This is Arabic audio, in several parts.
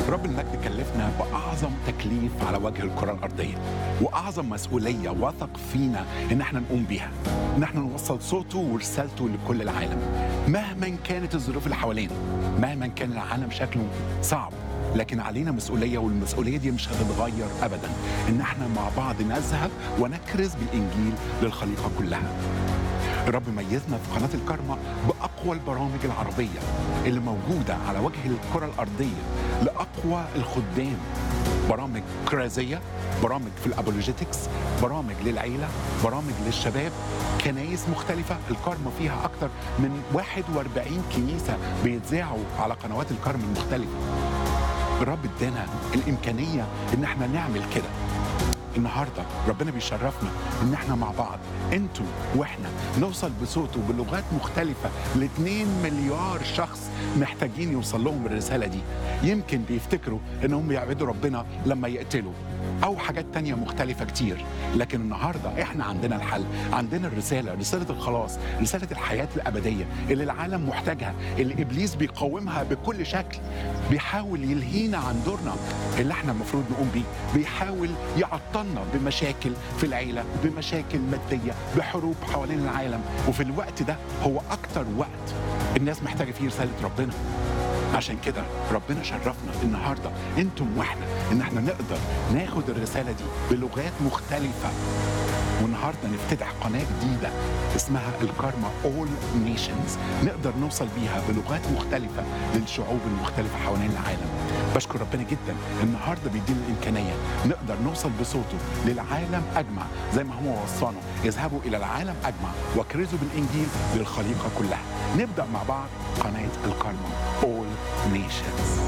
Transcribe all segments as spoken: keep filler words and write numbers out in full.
رب المجد كلفنا بأعظم تكليف على وجه الكرة الأرضية، وأعظم مسؤولية وثق فينا إن احنا نقوم بيها، إن احنا نوصل صوته ورسالته لكل العالم مهما كانت الظروف اللي حوالينا، مهما كان العالم شكله صعب، لكن علينا مسؤولية، والمسؤولية دي مش هتتغير أبدا، إن احنا مع بعض نذهب ونكرز بالإنجيل للخليقة كلها. الرب ميزنا في قناة الكارما بأقوى البرامج العربية اللي موجودة على وجه الكرة الأرضية لأقوى الخدام، برامج كرازية، برامج في الأبولوجيتكس، برامج للعيلة، برامج للشباب، كنايس مختلفة. الكارما فيها أكتر من واحد وأربعين كنيسة بيتذاعوا على قنوات الكارما المختلفة. الرب ادانا الإمكانية إن احنا نعمل كده. النهارده ربنا بيشرفنا ان احنا مع بعض انتوا واحنا نوصل بصوته بلغات مختلفه لاثنين مليار شخص محتاجين يوصل لهم الرساله دي. يمكن بيفتكروا انهم يعبدوا ربنا لما يقتلوا او حاجات تانية مختلفه كتير، لكن النهارده احنا عندنا الحل، عندنا الرساله، رساله الخلاص، رساله الحياه الابديه اللي العالم محتاجها، اللي ابليس بيقاومها بكل شكل، بيحاول يلهينا عن دورنا اللي احنا المفروض نقوم بيه، بيحاول يعطلنا بمشاكل في العيله، بمشاكل ماديه، بحروب حوالين العالم. وفي الوقت ده هو اكتر وقت الناس محتاجه فيه رساله ربنا. عشان كده ربنا شرفنا النهارده انتم واحنا ان احنا نقدر ناخد الرساله دي بلغات مختلفه، والنهارده نفتتح قناه جديده اسمها الكارما اول نيشنز، نقدر نوصل بيها بلغات مختلفه للشعوب المختلفه حوالين العالم. بشكر ربنا جدا النهارده بيدينا الامكانيه نقدر نوصل بصوته للعالم اجمع، زي ما هو وصانا يذهبوا الى العالم اجمع واكرزوا بالانجيل للخليقه كلها. نبدا مع بعض قناه الكارما اول نيشنز.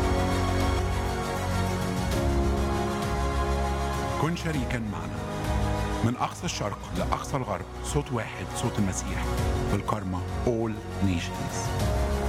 كن شريكا معنا من أقصى الشرق لأقصى الغرب، صوت واحد، صوت المسيح في الكارما All Nations.